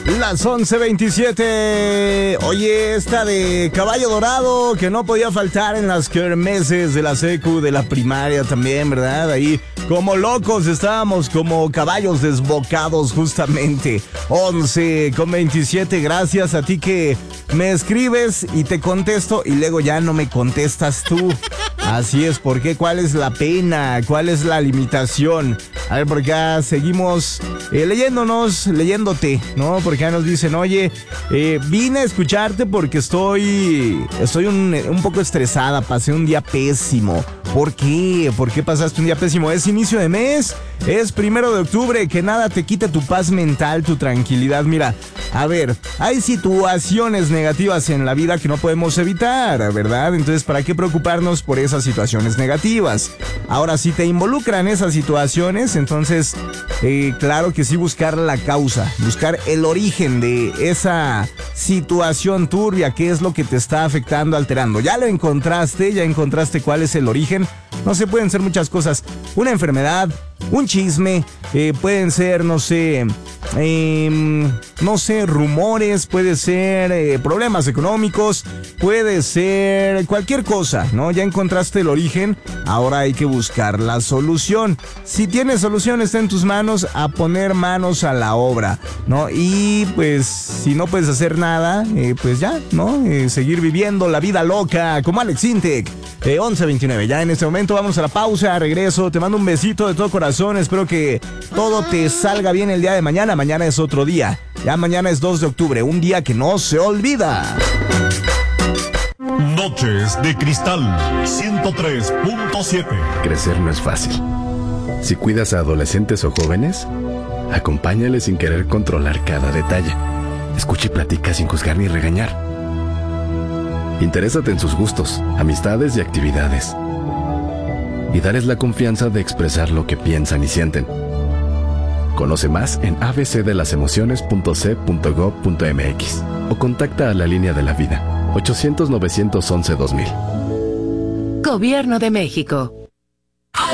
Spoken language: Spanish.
Las 11:27. Oye, esta de Caballo Dorado, que no podía faltar en las kermeses de la secu, de la primaria también, ¿verdad? Ahí, como locos, estábamos como caballos desbocados, justamente. 11:27. Gracias a ti que me escribes y te contesto y luego ya no me contestas tú. Así es, ¿por qué? ¿Cuál es la pena? ¿Cuál es la limitación? A ver, por acá seguimos leyéndote, ¿no? Porque acá nos dicen, oye, vine a escucharte porque estoy un poco estresada, pasé un día pésimo. ¿Por qué? ¿Por qué pasaste un día pésimo? Es inicio de mes, es 1 de octubre, que nada te quite tu paz mental, tu tranquilidad. Mira, a ver, hay situaciones negativas en la vida que no podemos evitar, ¿verdad? Entonces, ¿para qué preocuparnos por esas situaciones negativas? Ahora, si te involucran esas situaciones, entonces, claro que sí, buscar la causa, buscar el origen de esa situación turbia, qué es lo que te está afectando, alterando. Ya encontraste cuál es el origen. No sé, pueden ser muchas cosas. Una enfermedad, un chisme, pueden ser, no sé, rumores, puede ser problemas económicos, puede ser cualquier cosa, ¿no? Ya encontraste el origen, ahora hay que buscar la solución. Si tienes solución, está en tus manos, a poner manos a la obra, ¿no? Y pues, si no puedes hacer nada, pues ya, ¿no? Seguir viviendo la vida loca, como Alex Intec. 11:29, ya en este momento vamos a la pausa, regreso, te mando un besito de todo corazón, espero que todo te salga bien el día de mañana. Mañana es otro día, ya mañana es 2 de octubre, un día que no se olvida. Noches de Cristal 103.7. Crecer no es fácil. Si cuidas a adolescentes o jóvenes, acompáñales sin querer controlar cada detalle. Escucha y platica sin juzgar ni regañar. Interésate en sus gustos, amistades y actividades. Y dales la confianza de expresar lo que piensan y sienten. Conoce más en abcdelasemociones.c.gov.mx o contacta a la Línea de la Vida 800-911-2000. Gobierno de México.